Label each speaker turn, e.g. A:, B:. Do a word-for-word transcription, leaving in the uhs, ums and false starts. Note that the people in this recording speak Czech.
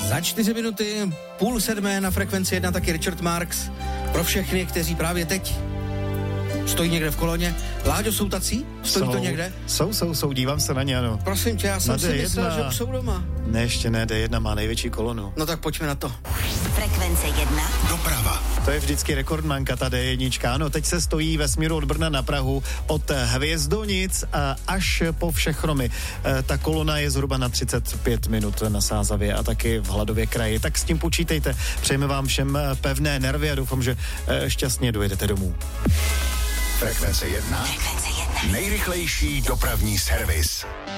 A: Za čtyři minuty, půl sedmé na Frekvenci jedna, taky Richard Marx. Pro všechny, kteří právě teď stojí někde v koloně. Láďo, jsou tací? Stojí
B: jsou,
A: to někde?
B: Jsou, jsou, jsou, dívám se na ně, ano.
A: Prosím tě, já jsem si myslel, že už jsou doma.
B: Ne, ještě ne, D jedna má největší kolonu.
A: No tak pojďme na to.
C: Frekvence jedna.
D: Doprava.
B: To je vždycky rekordmanka, ta D jedna. Ano, teď se stojí ve směru od Brna na Prahu, od Hvězdonic až po Všechromy. Ta kolona je zhruba na třicet pět minut na Sázavě a taky v Hladově kraji. Tak s tím počítejte. Přejeme vám všem pevné nervy a doufám, že šťastně dojedete domů.
D: Frekvence jedna.
C: Frekvence jedna.
D: Nejrychlejší dopravní servis.